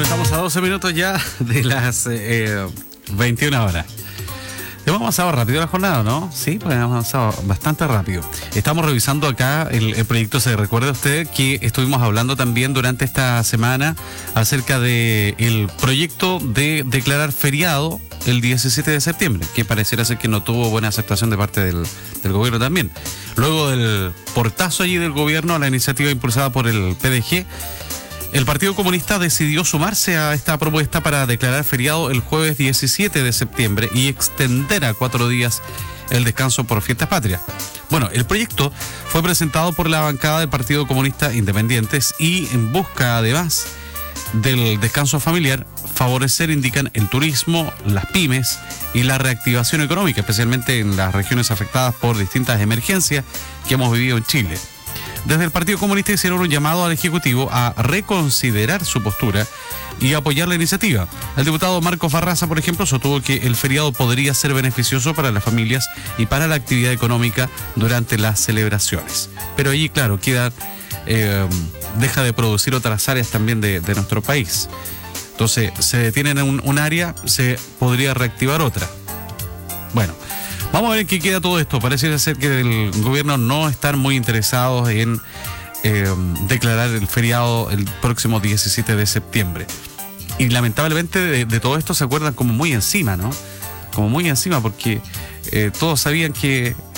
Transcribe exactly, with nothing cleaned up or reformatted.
Estamos a doce minutos ya de las eh, veintiuna horas. Hemos avanzado rápido la jornada, ¿no? Sí, pues hemos avanzado bastante rápido. Estamos revisando acá el, el proyecto. Se recuerda usted que estuvimos hablando también durante esta semana acerca de el proyecto de declarar feriado el diecisiete de septiembre, que pareciera ser que no tuvo buena aceptación de parte del, del gobierno también. Luego del portazo allí del gobierno a la iniciativa impulsada por el P D G, el Partido Comunista decidió sumarse a esta propuesta para declarar feriado el jueves diecisiete de septiembre y extender a cuatro días el descanso por fiestas patrias. Bueno, el proyecto fue presentado por la bancada del Partido Comunista Independientes y en busca además del descanso familiar, favorecer, indican, el turismo, las pymes y la reactivación económica, especialmente en las regiones afectadas por distintas emergencias que hemos vivido en Chile. Desde el Partido Comunista hicieron un llamado al Ejecutivo a reconsiderar su postura y apoyar la iniciativa. El diputado Marcos Barraza, por ejemplo, sostuvo que el feriado podría ser beneficioso para las familias y para la actividad económica durante las celebraciones. Pero allí, claro, queda, eh, deja de producir otras áreas también de, de nuestro país. Entonces, se detiene en un, un área, se podría reactivar otra. Bueno. Vamos a ver en qué queda todo esto. Parece ser que el gobierno no está muy interesado en eh, declarar el feriado el próximo diecisiete de septiembre. Y lamentablemente de, de todo esto se acuerdan como muy encima, ¿no? Como muy encima porque eh, todos sabían que